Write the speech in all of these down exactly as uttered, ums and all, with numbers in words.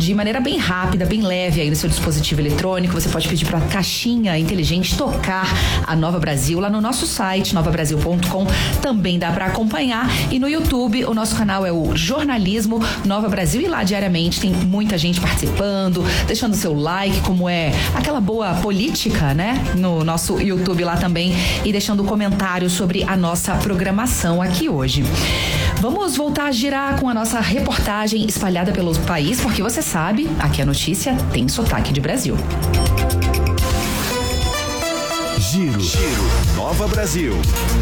de maneira bem rápida, bem leve aí no seu dispositivo eletrônico. Você pode pedir para a caixinha inteligente tocar a Nova Brasil lá no nosso site, nova brasil ponto com. Também dá para acompanhar. E no YouTube, o nosso canal é o Jornalismo Nova Brasil, e lá diariamente tem muita gente participando, deixando seu like, como é aquela boa política, né? No nosso YouTube lá também, e deixando comentários sobre a nossa programação aqui hoje. Vamos voltar a girar com a nossa reportagem espalhada pelo país, porque você sabe, aqui a notícia tem sotaque de Brasil. Giro, Giro Nova Brasil.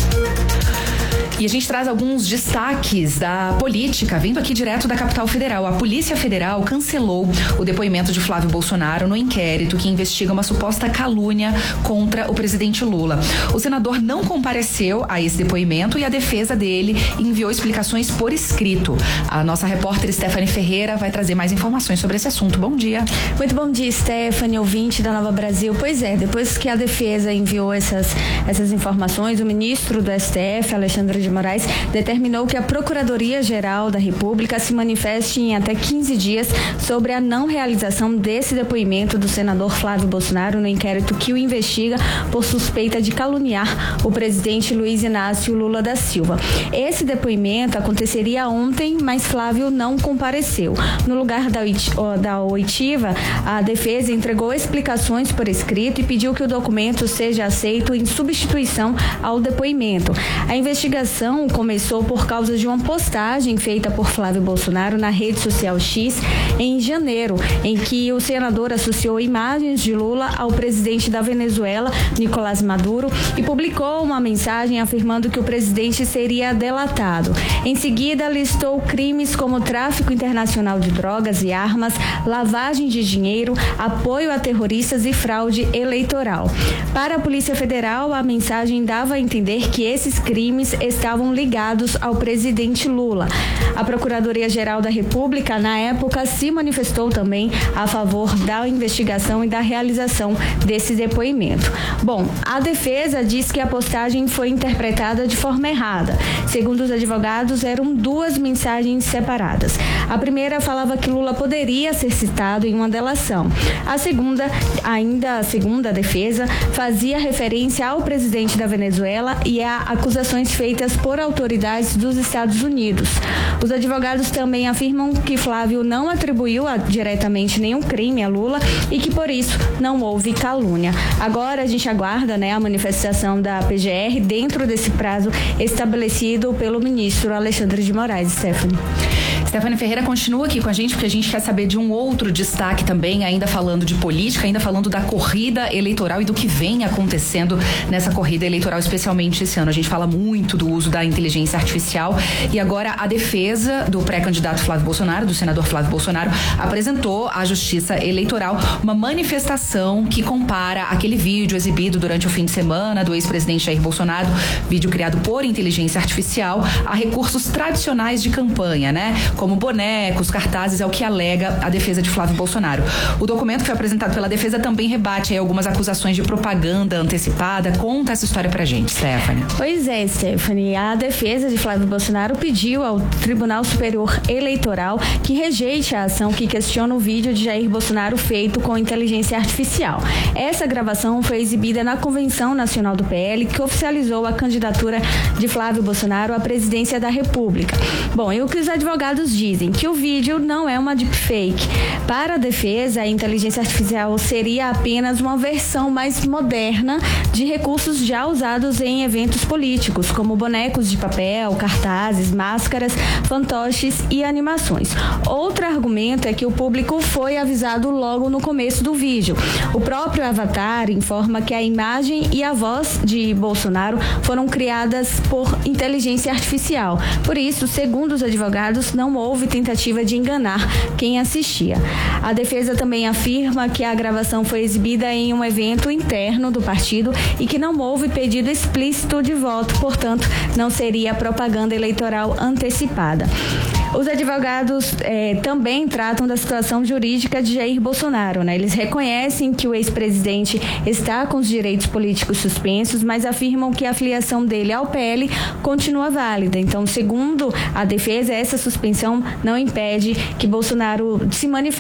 E a gente traz alguns destaques da política, vindo aqui direto da capital federal. A Polícia Federal cancelou o depoimento de Flávio Bolsonaro no inquérito que investiga uma suposta calúnia contra o presidente Lula. O senador não compareceu a esse depoimento e a defesa dele enviou explicações por escrito. A nossa repórter Stephanie Ferreira vai trazer mais informações sobre esse assunto. Bom dia. Muito bom dia, Stephanie, ouvinte da Nova Brasil. Pois é, depois que a defesa enviou essas, essas informações, o ministro do S T F, Alexandre de Moraes, determinou que a Procuradoria-Geral da República se manifeste em até quinze dias sobre a não realização desse depoimento do senador Flávio Bolsonaro no inquérito que o investiga por suspeita de caluniar o presidente Luiz Inácio Lula da Silva. Esse depoimento aconteceria ontem, mas Flávio não compareceu. No lugar da, da oitiva, a defesa entregou explicações por escrito e pediu que o documento seja aceito em substituição ao depoimento. A investigação começou por causa de uma postagem feita por Flávio Bolsonaro na rede social X em janeiro, em que o senador associou imagens de Lula ao presidente da Venezuela, Nicolás Maduro, e publicou uma mensagem afirmando que o presidente seria delatado. Em seguida, listou crimes como tráfico internacional de drogas e armas, lavagem de dinheiro, apoio a terroristas e fraude eleitoral. Para a Polícia Federal, a mensagem dava a entender que esses crimes estavam ligados ao presidente Lula. A Procuradoria-Geral da República, na época, se manifestou também a favor da investigação e da realização desse depoimento. Bom, a defesa diz que a postagem foi interpretada de forma errada. Segundo os advogados, eram duas mensagens separadas. A primeira falava que Lula poderia ser citado em uma delação. A segunda, ainda segundo a defesa, fazia referência ao presidente da Venezuela e a acusações feitas por autoridades dos Estados Unidos. Os advogados também afirmam que Flávio não atribuiu a, diretamente nenhum crime a Lula e que por isso não houve calúnia. Agora a gente aguarda, né, a manifestação da P G R dentro desse prazo estabelecido pelo ministro Alexandre de Moraes. Stephanie. Stephanie Ferreira continua aqui com a gente porque a gente quer saber de um outro destaque também, ainda falando de política, ainda falando da corrida eleitoral e do que vem acontecendo nessa corrida eleitoral, especialmente esse ano. A gente fala muito do uso da inteligência artificial e agora a defesa do pré-candidato Flávio Bolsonaro, do senador Flávio Bolsonaro, apresentou à Justiça Eleitoral uma manifestação que compara aquele vídeo exibido durante o fim de semana do ex-presidente Jair Bolsonaro, vídeo criado por inteligência artificial, a recursos tradicionais de campanha, né? Como bonecos, cartazes, é o que alega a defesa de Flávio Bolsonaro. O documento que foi apresentado pela defesa também rebate aí algumas acusações de propaganda antecipada. Conta essa história pra gente, Stephanie. Pois é, Stephanie. A defesa de Flávio Bolsonaro pediu ao Tribunal Superior Eleitoral que rejeite a ação que questiona o vídeo de Jair Bolsonaro feito com inteligência artificial. Essa gravação foi exibida na Convenção Nacional do P L, que oficializou a candidatura de Flávio Bolsonaro à presidência da República. Bom, e o que os advogados dizem? Que o vídeo não é uma deepfake. Para a defesa, a inteligência artificial seria apenas uma versão mais moderna de recursos já usados em eventos políticos, como bonecos de papel, cartazes, máscaras, fantoches e animações. Outro argumento é que o público foi avisado logo no começo do vídeo. O próprio avatar informa que a imagem e a voz de Bolsonaro foram criadas por inteligência artificial. Por isso, segundo os advogados, não houve tentativa de enganar quem assistia. A defesa também afirma que a gravação foi exibida em um evento interno do partido e que não houve pedido explícito de voto, portanto, não seria propaganda eleitoral antecipada. Os advogados eh, também tratam da situação jurídica de Jair Bolsonaro, né? Eles reconhecem que o ex-presidente está com os direitos políticos suspensos, mas afirmam que a filiação dele ao P L continua válida. Então, segundo a defesa, essa suspensão não impede que Bolsonaro se manifeste